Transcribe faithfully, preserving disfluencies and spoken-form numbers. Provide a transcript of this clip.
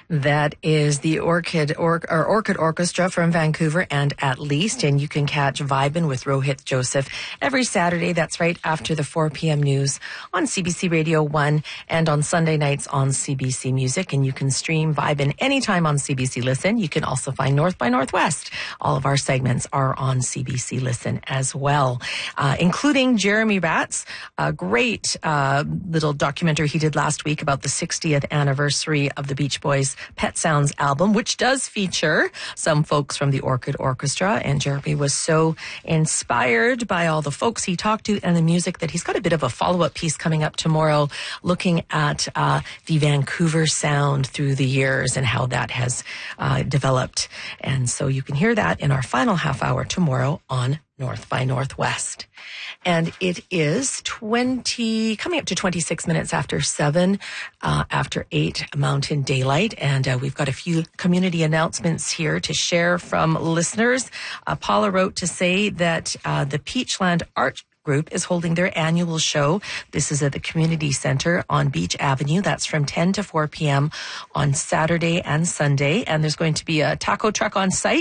That is the Orchid or, or Orchid Orchestra from Vancouver and At Least. And you can catch Vibin' with Rohit Joseph every Saturday. That's right after the four p.m. news on C B C Radio one and on Sunday nights on C B C Music. And you can stream Vibin' anytime on C B C Listen. You can also find North by Northwest. All of our segments are on C B C Listen as well, uh, including Jeremy Ratz, a great uh, little documentary he did last week about the sixtieth anniversary of the Beach Boys' Pet Sounds album, which does feature some folks from the Orchid Orchestra. And Jeremy was so inspired by all the folks he talked to and the music that he's got a bit of a follow-up piece coming up tomorrow looking at uh, the Vancouver sound through the years and how that has uh, developed. And so you can hear that in our final half hour tomorrow on North by Northwest. And it is twenty, coming up to twenty-six minutes after seven, uh, after eight Mountain Daylight. And uh, we've got a few community announcements here to share from listeners. Uh, Paula wrote to say that uh, the Peachland Art Group is holding their annual show. This is at the Community Center on Beach Avenue. That's from ten to four p.m. on Saturday and Sunday. And there's going to be a taco truck on site